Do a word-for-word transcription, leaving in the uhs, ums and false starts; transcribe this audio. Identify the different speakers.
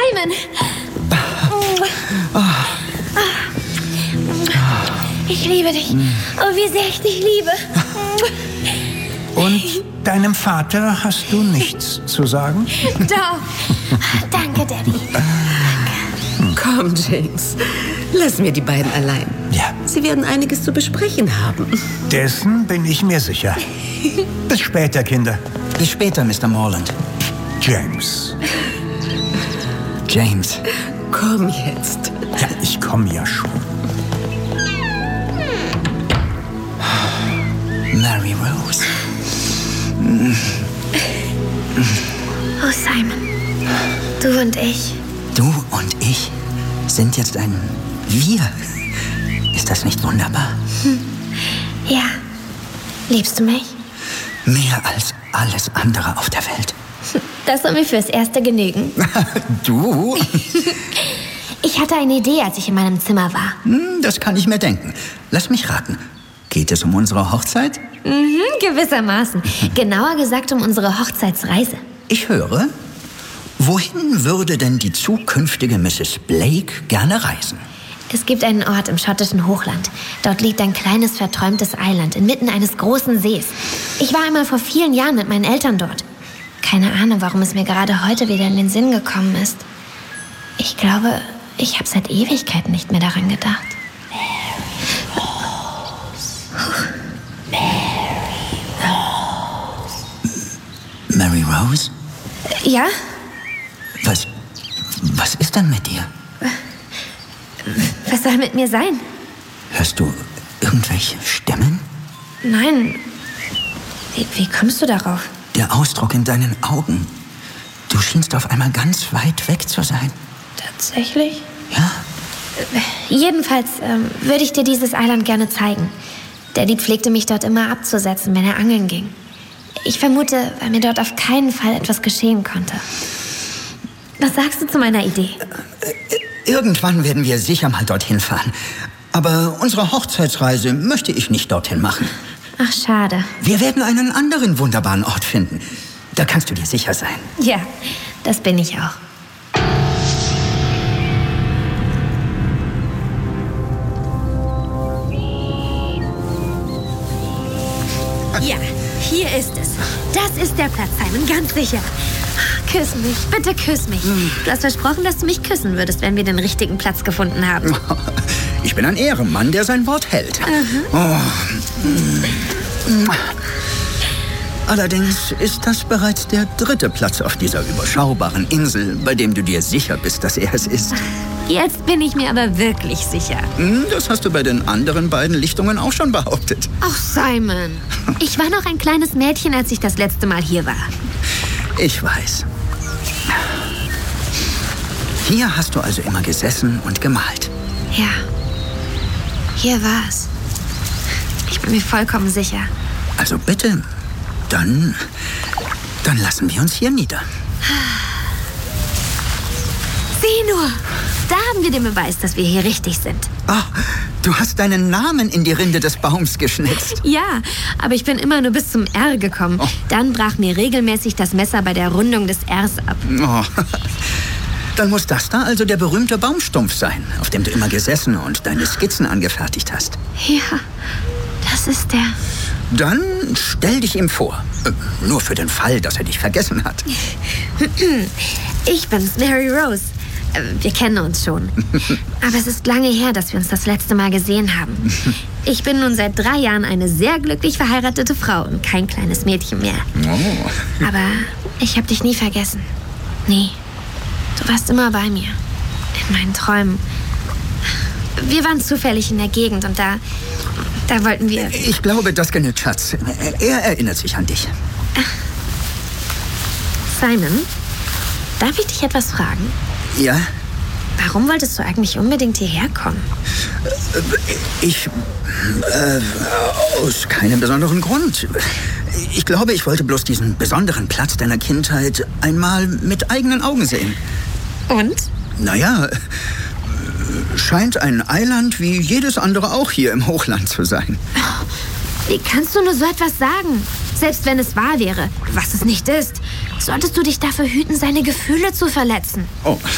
Speaker 1: Simon! Ich liebe dich. Oh, wie sehr ich dich liebe.
Speaker 2: Und deinem Vater hast du nichts zu sagen?
Speaker 1: Doch. Danke, Daddy.
Speaker 3: Komm, James. Lass mir die beiden allein.
Speaker 2: Ja.
Speaker 3: Sie werden einiges zu besprechen haben.
Speaker 2: Dessen bin ich mir sicher. Bis später, Kinder.
Speaker 4: Bis später, Mister Morland.
Speaker 2: James.
Speaker 4: James.
Speaker 3: Komm jetzt.
Speaker 2: Ja, ich komme ja schon.
Speaker 4: Mary Rose.
Speaker 1: Oh, Simon. Du und ich.
Speaker 4: Du und ich sind jetzt ein Wir. Ist das nicht wunderbar?
Speaker 1: Hm. Ja. Liebst du mich?
Speaker 4: Mehr als alles andere auf der Welt.
Speaker 1: Das soll mir fürs Erste genügen.
Speaker 4: Du?
Speaker 1: Ich hatte eine Idee, als ich in meinem Zimmer war.
Speaker 4: Hm, das kann ich mir denken. Lass mich raten. Geht es um unsere Hochzeit?
Speaker 1: Mhm, gewissermaßen. Genauer gesagt um unsere Hochzeitsreise.
Speaker 4: Ich höre. Wohin würde denn die zukünftige Misses Blake gerne reisen?
Speaker 1: Es gibt einen Ort im schottischen Hochland. Dort liegt ein kleines, verträumtes Eiland inmitten eines großen Sees. Ich war einmal vor vielen Jahren mit meinen Eltern dort. Keine Ahnung, warum es mir gerade heute wieder in den Sinn gekommen ist. Ich glaube, ich habe seit Ewigkeiten nicht mehr daran gedacht.
Speaker 4: Mary Rose?
Speaker 1: Ja?
Speaker 4: Was, was ist denn mit dir?
Speaker 1: Was soll mit mir sein?
Speaker 4: Hörst du irgendwelche Stimmen?
Speaker 1: Nein. Wie, wie kommst du darauf?
Speaker 4: Der Ausdruck in deinen Augen. Du schienst auf einmal ganz weit weg zu sein.
Speaker 1: Tatsächlich?
Speaker 4: Ja?
Speaker 1: Jedenfalls ähm, würde ich dir dieses Eiland gerne zeigen. Daddy pflegte mich dort immer abzusetzen, wenn er angeln ging. Ich vermute, weil mir dort auf keinen Fall etwas geschehen konnte. Was sagst du zu meiner Idee?
Speaker 4: Irgendwann werden wir sicher mal dorthin fahren. Aber unsere Hochzeitsreise möchte ich nicht dorthin machen.
Speaker 1: Ach, schade.
Speaker 4: Wir werden einen anderen wunderbaren Ort finden. Da kannst du dir sicher sein.
Speaker 1: Ja, das bin ich auch. Ja, hier ist es. Das ist der Platz, Simon, ganz sicher. Küss mich, bitte küss mich. Du hast versprochen, dass du mich küssen würdest, wenn wir den richtigen Platz gefunden haben.
Speaker 4: Ich bin ein Ehrenmann, der sein Wort hält. Mhm. Oh. Allerdings ist das bereits der dritte Platz auf dieser überschaubaren Insel, bei dem du dir sicher bist, dass er es ist.
Speaker 1: Jetzt bin ich mir aber wirklich sicher.
Speaker 4: Das hast du bei den anderen beiden Lichtungen auch schon behauptet.
Speaker 1: Ach, Simon. Ich war noch ein kleines Mädchen, als ich das letzte Mal hier war.
Speaker 4: Ich weiß. Hier hast du also immer gesessen und gemalt.
Speaker 1: Ja. Hier war's. Ich bin mir vollkommen sicher.
Speaker 4: Also bitte, dann, dann lassen wir uns hier nieder.
Speaker 1: Sieh nur, da haben wir den Beweis, dass wir hier richtig sind.
Speaker 4: Oh, du hast deinen Namen in die Rinde des Baums geschnitzt.
Speaker 1: Ja, aber ich bin immer nur bis zum R gekommen. Oh. Dann brach mir regelmäßig das Messer bei der Rundung des Rs ab.
Speaker 4: Oh. Dann muss das da also der berühmte Baumstumpf sein, auf dem du immer gesessen und deine Skizzen angefertigt hast.
Speaker 1: Ja, das ist der.
Speaker 4: Dann stell dich ihm vor. Nur für den Fall, dass er dich vergessen hat.
Speaker 1: Ich bin's, Mary Rose. Wir kennen uns schon. Aber es ist lange her, dass wir uns das letzte Mal gesehen haben. Ich bin nun seit drei Jahren eine sehr glücklich verheiratete Frau und kein kleines Mädchen mehr. Oh. Aber ich habe dich nie vergessen. Nie. Du warst immer bei mir. In meinen Träumen. Wir waren zufällig in der Gegend und da... Da wollten wir...
Speaker 4: Ich glaube, das genügt, Schatz. Er erinnert sich an dich.
Speaker 1: Simon, darf ich dich etwas fragen?
Speaker 4: Ja?
Speaker 1: Warum wolltest du eigentlich unbedingt hierher kommen?
Speaker 4: Ich... Äh, aus keinem besonderen Grund. Ich glaube, ich wollte bloß diesen besonderen Platz deiner Kindheit einmal mit eigenen Augen sehen.
Speaker 1: Und?
Speaker 4: Naja, scheint ein Eiland wie jedes andere auch hier im Hochland zu sein.
Speaker 1: Wie kannst du nur so etwas sagen? Selbst wenn es wahr wäre, was es nicht ist, solltest du dich dafür hüten, seine Gefühle zu verletzen.
Speaker 4: Oh,